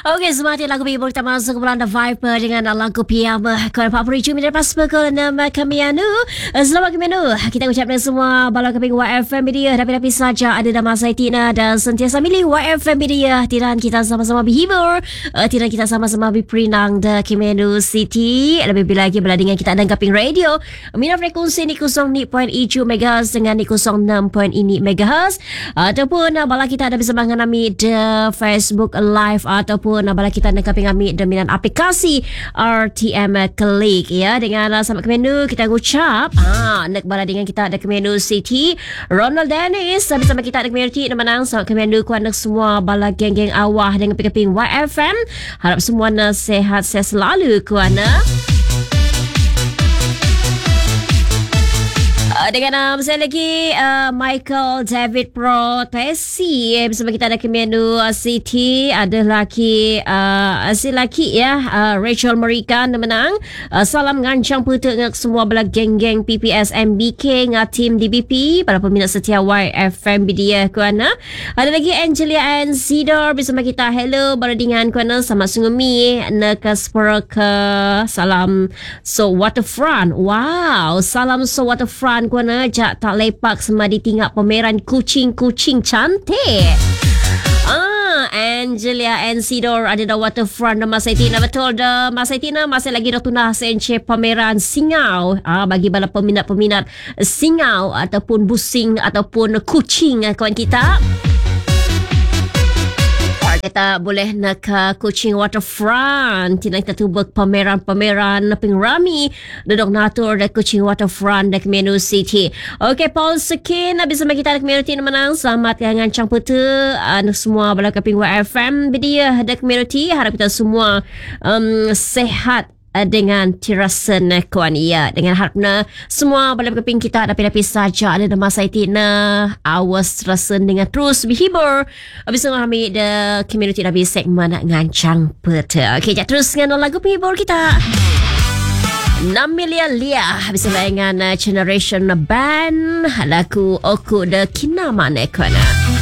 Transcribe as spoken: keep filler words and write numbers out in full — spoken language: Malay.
Okey, semangat lagu Bibur kita masuk ke bulan The Viper dengan lagu Piyama. Kau dapat beri cumi lepas pukul enam Kamianu. Selamat Kamianu. Kita ucapkan semua bala keping Y F M Media. Tapi-tapi saja ada nama saya Tina dan sentiasa milih Y F M Media. Tiran kita sama-sama berhibur. Uh, tiran kita sama-sama berperinang The Kamianu City. Lebih-lebih lagi belah dengan kita dan Kaping Radio. Mina frekuensi ni kosong ni point tujuh megahertz dengan ni kosong enam point ini megahertz. Ataupun uh, bala kita ada bersama dengan kami The Facebook Live ataupun bala kita nak kaping kami dengan aplikasi R T M Click ya. Dengan uh, sahabat Kemenu kita ngucap ah nak bala dengan kita ada Kemenu City Ronald Dennis bersama kita ada community nama nang sahabat Kemenu ku anak semua bala geng-geng awah dengan kaping Y F M. Harap semua na sehat sehat selalu ku anak. Uh, dengan nama um, saya lagi uh, Michael David Protesi bersama kita ada Kemenu uh, City ada laki uh, si laki ya uh, Rachel Merikan menang uh, salam ngancang putu ngak semua belah geng-geng P P S M B K ngak tim D B P para peminat setia Y F M Media kuana. Ada lagi Angelia and Zidor bersama kita hello baradingan kuana sama sungumi nekas ke salam so waterfront wow salam so waterfront kuana jak tak lepak semadi tinggal pameran kucing-kucing cantik. Ah, Angelia and Sidor ada dah waterfront dah Mas Aitina betul dah Mas Aitina masih lagi dah tunah senche pameran singau. Ah, bagi bala peminat-peminat singau ataupun busing ataupun kucing kawan kita. Kita boleh nak ke Kuching Waterfront. Tidak kita tubuk pameran-pameran ping rami. Duduk natur di Kuching Waterfront di Kemenu City. Okey, Paul Sekin bersama kita di community menang. Selamat dengan Cang Putu. Anu semua bala kaping Y F M Media di community. Harap kita semua um, sehat dengan tirasan kawan ya dengan harapna semua bala keping kita dapat-dapat saja ada nama saya Tina awas tirasan dengan terus berhibur habis kami the community nabi segmen ngancang peta. Okey, jap terus dengan lagu penghibur kita enam miliar Lia habis dengan uh, Generation Band lagu Oku de Kinamane kana.